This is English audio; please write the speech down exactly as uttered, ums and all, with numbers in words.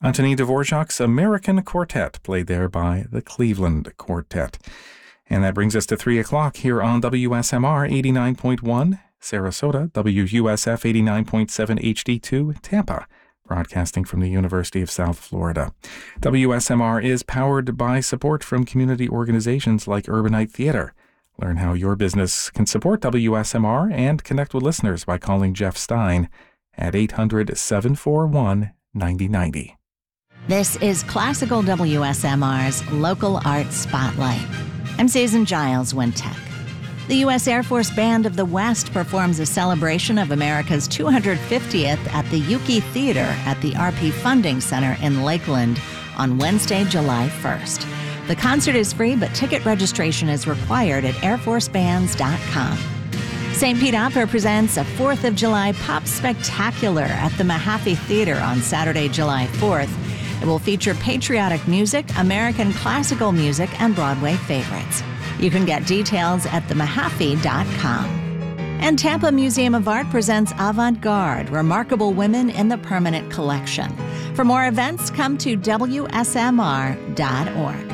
Antoni Dvorak's American Quartet, played there by the Cleveland Quartet. And that brings us to three o'clock here on W S M R eighty-nine point one, Sarasota, W U S F eighty-nine point seven H D two, Tampa, broadcasting from the University of South Florida. W S M R is powered by support from community organizations like Urbanite Theater. Learn how your business can support W S M R and connect with listeners by calling Jeff Stein at eight hundred, seven four one, nine zero nine zero. This is Classical W S M R's Local Arts Spotlight. I'm Susan Giles Wintec. The U S Air Force Band of the West performs a celebration of America's two hundred fiftieth at the Yuki Theater at the R P Funding Center in Lakeland on Wednesday, July first. The concert is free, but ticket registration is required at air force bands dot com. Saint Pete Opera presents a fourth of July Pop Spectacular at the Mahaffey Theater on Saturday, July fourth. It will feature patriotic music, American classical music, and Broadway favorites. You can get details at the mahaffey dot com. And Tampa Museum of Art presents Avant-Garde, Remarkable Women in the Permanent Collection. For more events, come to W S M R dot org.